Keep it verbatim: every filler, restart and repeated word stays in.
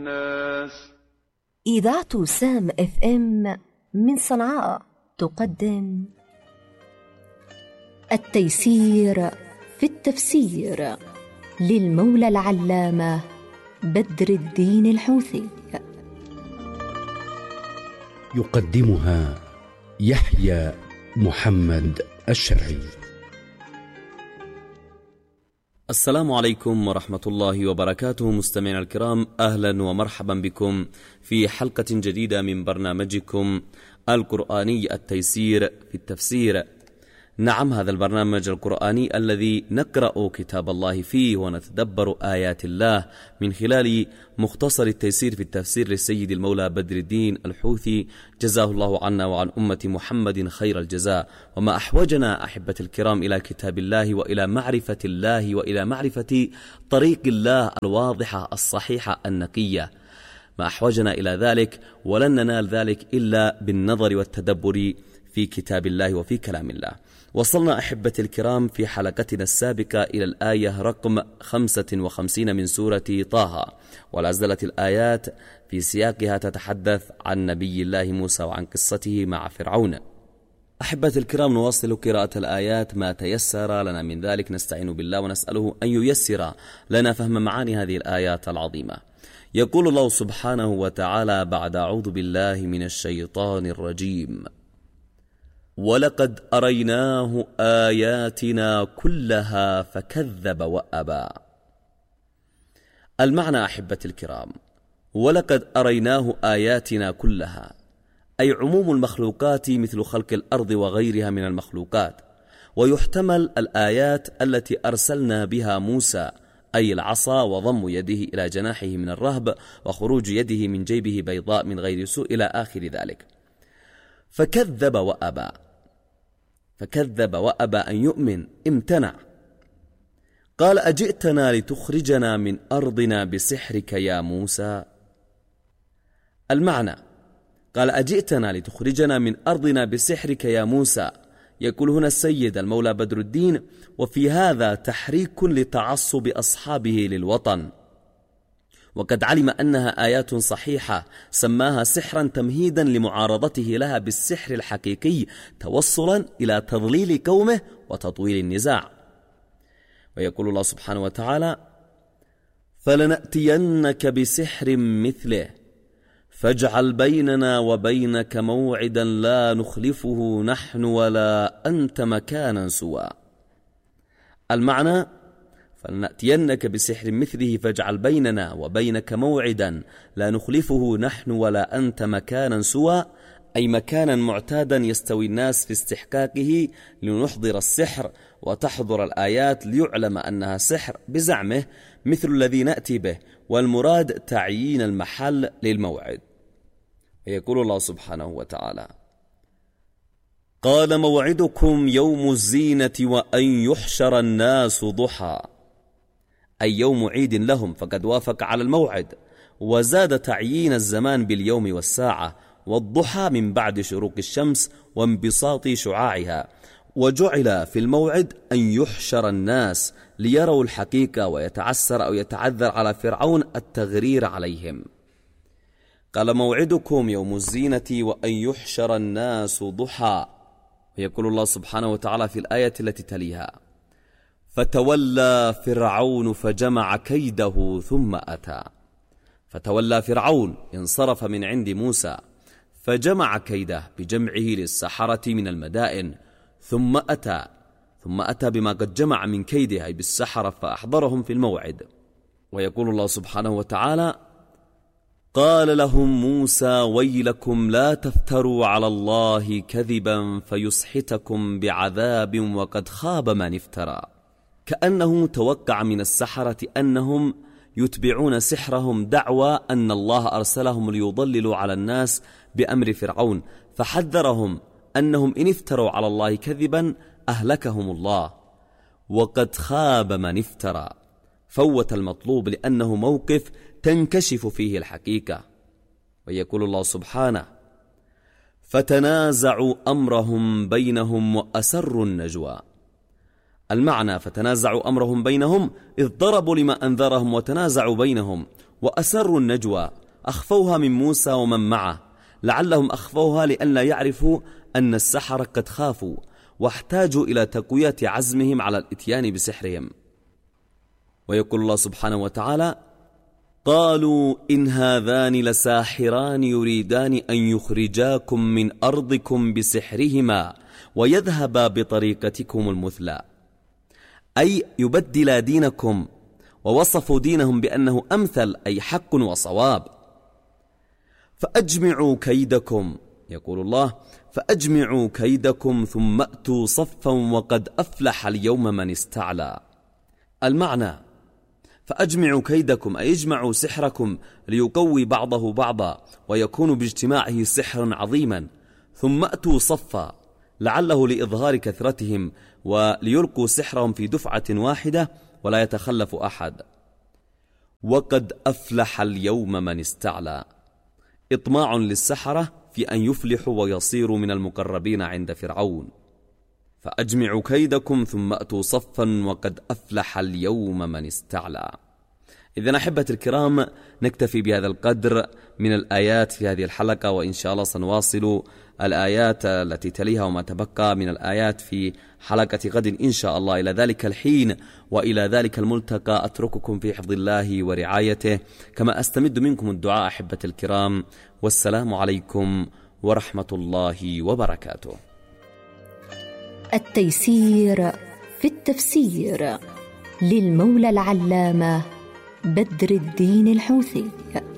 الناس. إذاعة سام اف ام من صنعاء تقدم التيسير في التفسير للمولى العلامة بدر الدين الحوثي. يقدمها يحيى محمد الشرعي. السلام عليكم ورحمة الله وبركاته. مستمعينا الكرام، أهلا ومرحبا بكم في حلقة جديدة من برنامجكم القرآني التيسير في التفسير. نعم، هذا البرنامج القرآني الذي نقرأ كتاب الله فيه ونتدبر آيات الله من خلال مختصر التيسير في التفسير للسيد المولى بدر الدين الحوثي، جزاه الله عنا وعن أمة محمد خير الجزاء. وما أحوجنا أحبة الكرام إلى كتاب الله وإلى معرفة الله وإلى معرفة طريق الله الواضحة الصحيحة النقية، ما أحوجنا إلى ذلك، ولن ننال ذلك إلا بالنظر والتدبر في كتاب الله وفي كلام الله. وصلنا أحبة الكرام في حلقتنا السابقة إلى الآية رقم خمسة وخمسين من سورة طه، ولا زالت الآيات في سياقها تتحدث عن نبي الله موسى وعن قصته مع فرعون. أحبة الكرام، نواصل قراءة الآيات ما تيسر لنا من ذلك، نستعين بالله ونسأله أن ييسر لنا فهم معاني هذه الآيات العظيمة. يقول الله سبحانه وتعالى بعد أعوذ بالله من الشيطان الرجيم: ولقد أريناه آياتنا كلها فكذب وأبى. المعنى أحبة الكرام: ولقد أريناه آياتنا كلها، أي عموم المخلوقات مثل خلق الأرض وغيرها من المخلوقات، ويحتمل الآيات التي أرسلنا بها موسى، أي العصا وضم يده إلى جناحه من الرهب وخروج يده من جيبه بيضاء من غير سوء إلى آخر ذلك. فكذب وأبى، فكذب وأبى أن يؤمن، امتنع. قال: أجئتنا لتخرجنا من أرضنا بسحرك يا موسى. المعنى: قال: أجئتنا لتخرجنا من أرضنا بسحرك يا موسى. يقول هنا السيد المولى بدر الدين: وفي هذا تحريك لتعصب أصحابه للوطن، وقد علم أنها آيات صحيحة سماها سحرا تمهيدا لمعارضته لها بالسحر الحقيقي، توصلا إلى تضليل قومه وتطويل النزاع. ويقول الله سبحانه وتعالى: فلنأتينك بسحر مثله فاجعل بيننا وبينك موعدا لا نخلفه نحن ولا أنت مكانا سوى. المعنى: فلنأتينك بسحر مثله فاجعل بيننا وبينك موعدا لا نخلفه نحن ولا أنت مكانا سوى، أي مكانا معتادا يستوي الناس في استحقاقه، لنحضر السحر وتحضر الآيات ليعلم أنها سحر بزعمه مثل الذي نأتي به، والمراد تعيين المحل للموعد. يقول الله سبحانه وتعالى: قال موعدكم يوم الزينة وأن يحشر الناس ضحى، أي يوم عيد لهم، فقد وافق على الموعد، وزاد تعيين الزمان باليوم والساعة، والضحى من بعد شروق الشمس وانبساط شعاعها، وجعل في الموعد أن يحشر الناس ليروا الحقيقة ويتعسر أو يتعذر على فرعون التغرير عليهم. قال موعدكم يوم الزينة وأن يحشر الناس ضحى. ويقول الله سبحانه وتعالى في الآية التي تليها: فتولى فرعون فجمع كيده ثم أتى. فتولى فرعون، انصرف من عند موسى، فجمع كيده بجمعه للسحرة من المدائن، ثم أتى ثم أتى بما قد جمع من كيده أي بالسحرة فأحضرهم في الموعد. ويقول الله سبحانه وتعالى: قال لهم موسى ويلكم لا تفتروا على الله كذبا فيسحتكم بعذاب وقد خاب من افترى. كأنه توقع من السحرة أنهم يتبعون سحرهم دعوى أن الله أرسلهم ليضللوا على الناس بأمر فرعون، فحذرهم أنهم إن افتروا على الله كذبا أهلكهم الله، وقد خاب من افترى. فوت المطلوب لأنه موقف تنكشف فيه الحقيقة. ويقول الله سبحانه: فتنازعوا أمرهم بينهم وأسروا النجوى. المعنى: فتنازعوا أمرهم بينهم إذ ضربوا لما أنذرهم وتنازعوا بينهم، وأسروا النجوى، أخفوها من موسى ومن معه، لعلهم أخفوها لئلا يعرفوا أن السحرة قد خافوا واحتاجوا إلى تقوية عزمهم على الإتيان بسحرهم. ويقول الله سبحانه وتعالى: قالوا إن هذان لساحران يريدان أن يخرجاكم من أرضكم بسحرهما ويذهبا بطريقتكم المثلى، أي يبدلا دينكم، ووصفوا دينهم بأنه أمثل أي حق وصواب. فأجمعوا كيدكم، يقول الله: فأجمعوا كيدكم ثم أتوا صفا وقد أفلح اليوم من استعلى. المعنى: فأجمعوا كيدكم أي اجمعوا سحركم ليقوي بعضه بعضا ويكون باجتماعه سحرا عظيما، ثم أتوا صفا لعله لإظهار كثرتهم وليلقوا سحرهم في دفعة واحدة ولا يتخلف أحد. وقد أفلح اليوم من استعلى، إطماع للسحرة في أن يفلحوا ويصيروا من المقربين عند فرعون. فأجمعوا كيدكم ثم أتوا صفا وقد أفلح اليوم من استعلى. إذن أحبة الكرام، نكتفي بهذا القدر من الآيات في هذه الحلقة، وإن شاء الله سنواصل الآيات التي تليها وما تبقى من الآيات في حلقة غد إن شاء الله. إلى ذلك الحين وإلى ذلك الملتقى أترككم في حفظ الله ورعايته، كما أستمد منكم الدعاء أحبة الكرام، والسلام عليكم ورحمة الله وبركاته. التيسير في التفسير للمولى العلامة بدر الدين الحوثي.